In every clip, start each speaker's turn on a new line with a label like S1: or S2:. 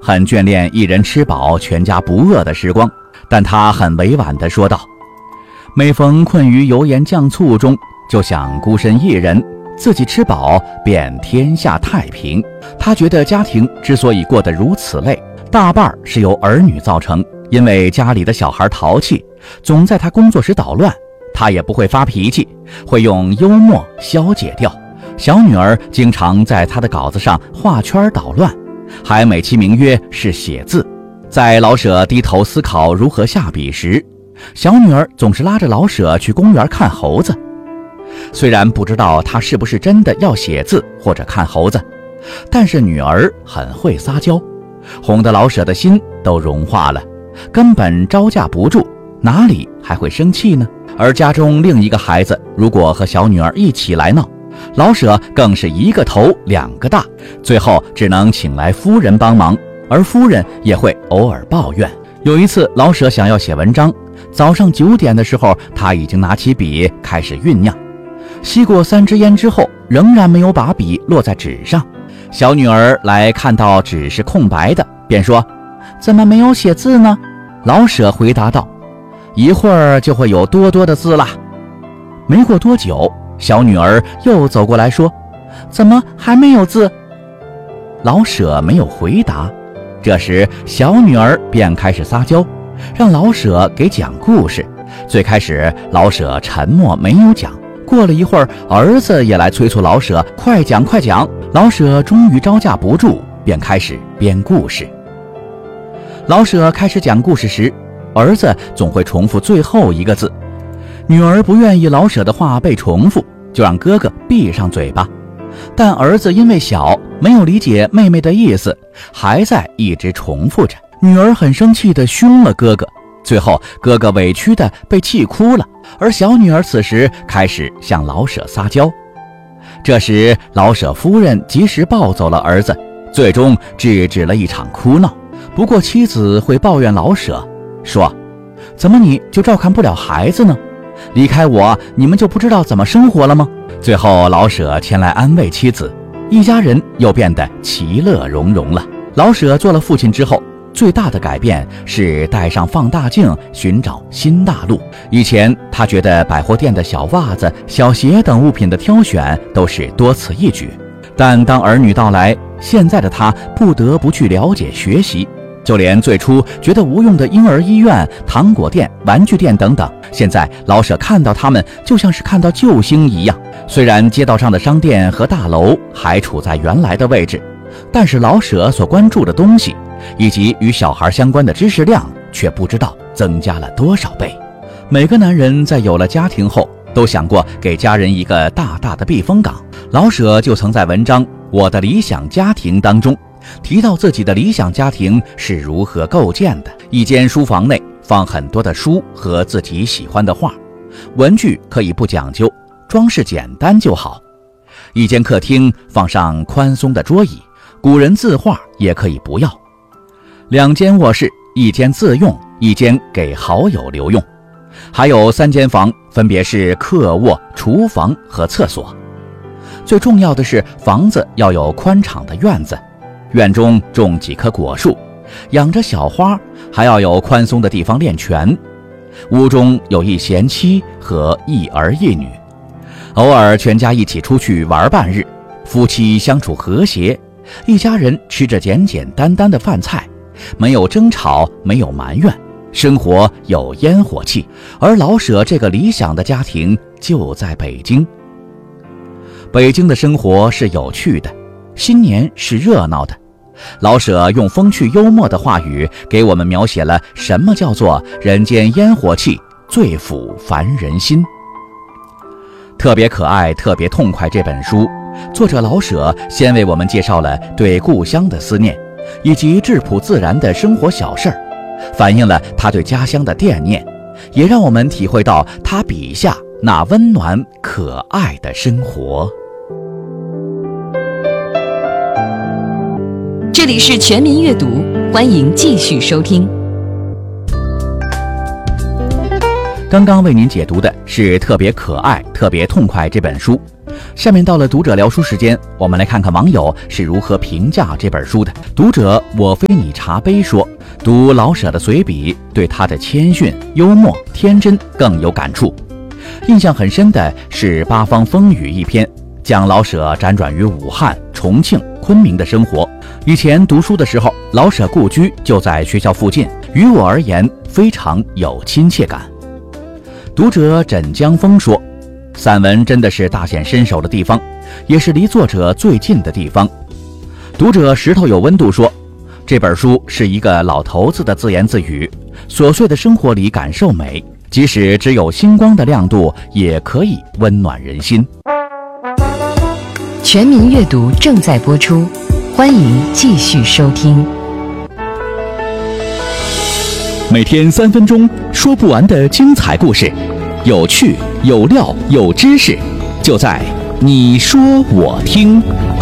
S1: 很眷恋一人吃饱全家不饿的时光，但他很委婉地说道，每逢困于油盐酱醋中，就想孤身一人，自己吃饱便天下太平。他觉得家庭之所以过得如此累，大半是由儿女造成，因为家里的小孩淘气，总在他工作时捣乱，他也不会发脾气，会用幽默消解掉。小女儿经常在他的稿子上画圈捣乱，还美其名曰是写字。在老舍低头思考如何下笔时，小女儿总是拉着老舍去公园看猴子。虽然不知道他是不是真的要写字或者看猴子，但是女儿很会撒娇，哄得老舍的心都融化了，根本招架不住，哪里还会生气呢？而家中另一个孩子如果和小女儿一起来闹，老舍更是一个头两个大，最后只能请来夫人帮忙，而夫人也会偶尔抱怨。有一次老舍想要写文章，早上9点的时候，他已经拿起笔开始酝酿，吸过3支烟之后，仍然没有把笔落在纸上。小女儿来看到纸是空白的，便说，怎么没有写字呢？老舍回答道，一会儿就会有多多的字啦。没过多久，小女儿又走过来说，怎么还没有字？老舍没有回答。这时小女儿便开始撒娇，让老舍给讲故事。最开始老舍沉默没有讲，过了一会儿，儿子也来催促老舍快讲快讲。老舍终于招架不住，便开始编故事。老舍开始讲故事时，儿子总会重复最后一个字，女儿不愿意老舍的话被重复，就让哥哥闭上嘴巴。但儿子因为小，没有理解妹妹的意思，还在一直重复着。女儿很生气地凶了哥哥，最后哥哥委屈地被气哭了，而小女儿此时开始向老舍撒娇。这时老舍夫人及时抱走了儿子，最终制止了一场哭闹。不过妻子会抱怨老舍，说，怎么你就照看不了孩子呢？离开我，你们就不知道怎么生活了吗？最后老舍前来安慰妻子，一家人又变得其乐融融了。老舍做了父亲之后，最大的改变是带上放大镜寻找新大陆。以前他觉得百货店的小袜子、小鞋等物品的挑选都是多此一举，但当儿女到来，现在的他不得不去了解学习。就连最初觉得无用的婴儿医院、糖果店、玩具店等等，现在老舍看到他们就像是看到救星一样。虽然街道上的商店和大楼还处在原来的位置，但是老舍所关注的东西以及与小孩相关的知识量却不知道增加了多少倍。每个男人在有了家庭后都想过给家人一个大大的避风港，老舍就曾在文章《我的理想家庭》当中提到自己的理想家庭是如何构建的。一间书房内放很多的书和自己喜欢的画，文具可以不讲究，装饰简单就好。一间客厅放上宽松的桌椅，古人字画也可以不要。2间卧室，一间自用，一间给好友留用。还有3间房，分别是客卧、厨房和厕所。最重要的是，房子要有宽敞的院子，院中种几棵果树，养着小花，还要有宽松的地方练拳。屋中有一贤妻和一儿一女，偶尔全家一起出去玩半日，夫妻相处和谐，一家人吃着简简单单的饭菜，没有争吵，没有埋怨，生活有烟火气。而老舍这个理想的家庭就在北京。北京的生活是有趣的，新年是热闹的。老舍用风趣幽默的话语给我们描写了什么叫做人间烟火气，最抚凡人心。特别可爱，特别痛快这本书，作者老舍先为我们介绍了对故乡的思念，以及质朴自然的生活小事儿，反映了他对家乡的惦念，也让我们体会到他笔下那温暖可爱的生活。
S2: 这里是全民阅读，欢迎继续收听。
S1: 刚刚为您解读的是特别可爱，特别痛快这本书， 下面到了读者聊书时间，我们来看看网友是如何评价这本书的。读者我非你茶杯说，读老舍的随笔，对他的谦逊、幽默、天真更有感触。印象很深的是《八方风雨》一篇，讲老舍辗转于武汉、重庆、昆明的生活。以前读书的时候，老舍故居就在学校附近，于我而言非常有亲切感。读者枕江风说，散文真的是大显身手的地方，也是离作者最近的地方。读者石头有温度说，这本书是一个老头子的自言自语，琐碎的生活里感受美，即使只有星光的亮度，也可以温暖人心。
S2: 全民阅读正在播出，欢迎继续收听。
S1: 每天3分钟，说不完的精彩故事，有趣、有料、有知识，就在你说我听。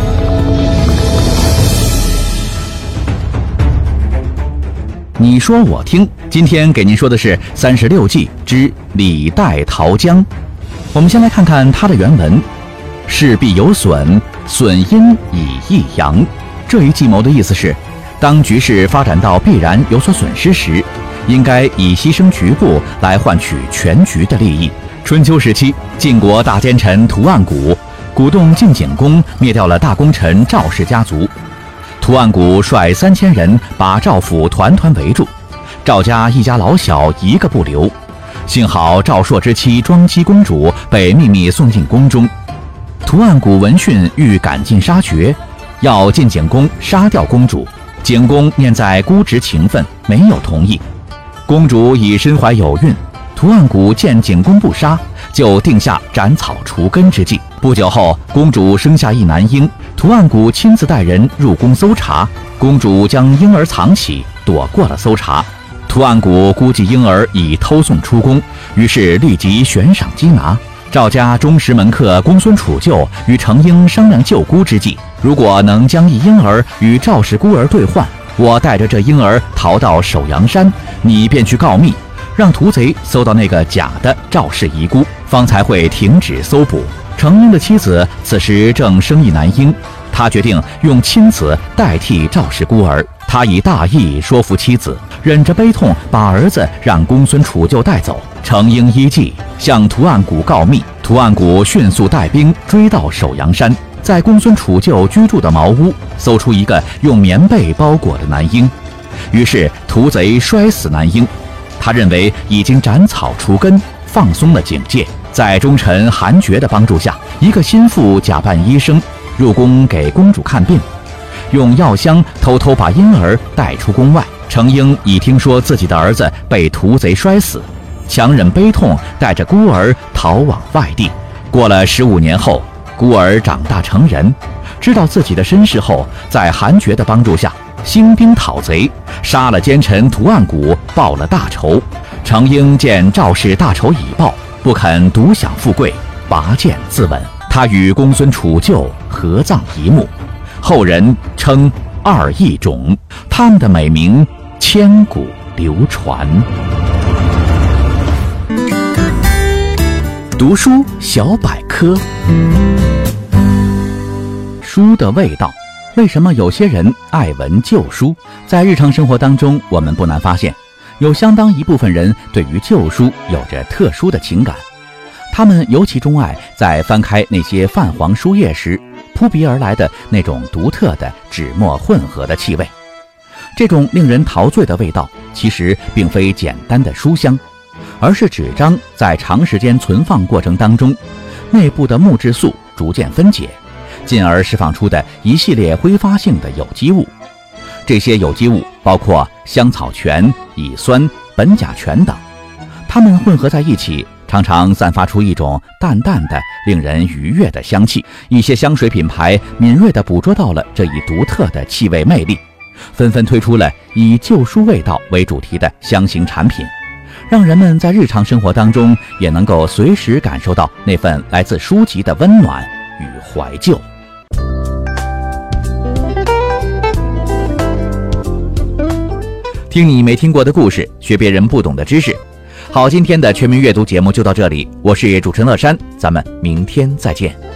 S1: 你说我听，今天给您说的是36计之李代桃僵。我们先来看看它的原文：事必有损，损因以益阳。这一计谋的意思是，当局势发展到必然有所损失时，应该以牺牲局部来换取全局的利益。春秋时期，晋国大奸臣屠岸贾鼓动晋景公灭掉了大功臣赵氏家族。屠岸贾率3000人把赵府团团围住，赵家一家老小一个不留。幸好赵朔之妻庄姬公主被秘密送进宫中。屠岸贾闻讯欲赶尽杀绝，要晋景公杀掉公主。景公念在姑侄情分，没有同意。公主已身怀有孕，屠岸贾见景公不杀，就定下斩草除根之计。不久后，公主生下一男婴，屠岸贾亲自带人入宫搜查，公主将婴儿藏起，躲过了搜查。屠岸贾估计婴儿已偷送出宫，于是立即悬赏缉拿。赵家忠实门客公孙杵臼与程婴商量救姑之计，如果能将一婴儿与赵氏孤儿兑换，我带着这婴儿逃到首阳山，你便去告密，让屠贼搜到那个假的赵氏遗孤，方才会停止搜捕。程婴的妻子此时正生一男婴，他决定用亲子代替赵氏孤儿。他以大义说服妻子，忍着悲痛把儿子让公孙杵臼带走。程婴依计向屠岸贾告密，屠岸贾迅速带兵追到首阳山，在公孙杵臼居住的茅屋搜出一个用棉被包裹的男婴。于是屠贼摔死男婴，他认为已经斩草除根，放松了警戒。在忠臣韩厥的帮助下，一个心腹假扮医生入宫给公主看病，用药箱偷偷把婴儿带出宫外。程婴已听说自己的儿子被屠贼摔死，强忍悲痛，带着孤儿逃往外地。过了15年后，孤儿长大成人，知道自己的身世后，在韩厥的帮助下兴兵讨贼，杀了奸臣屠岸贾，报了大仇。程婴见赵氏大仇已报，不肯独享富贵，拔剑自刎。他与公孙杵臼合葬一墓，后人称二义种，他们的美名千古流传。读书小百科，书的味道。为什么有些人爱闻旧书？在日常生活当中，我们不难发现，有相当一部分人对于旧书有着特殊的情感。他们尤其钟爱在翻开那些泛黄书页时，扑鼻而来的那种独特的纸墨混合的气味。这种令人陶醉的味道，其实并非简单的书香，而是纸张在长时间存放过程当中，内部的木质素逐渐分解，进而释放出的一系列挥发性的有机物。这些有机物包括香草醛、乙酸、苯甲醛等，它们混合在一起，常常散发出一种淡淡的令人愉悦的香气。一些香水品牌敏锐地捕捉到了这一独特的气味魅力，纷纷推出了以旧书味道为主题的香型产品，让人们在日常生活当中也能够随时感受到那份来自书籍的温暖与怀旧。听你没听过的故事，学别人不懂的知识。好，今天的全民阅读节目就到这里，我是主持人乐山，咱们明天再见。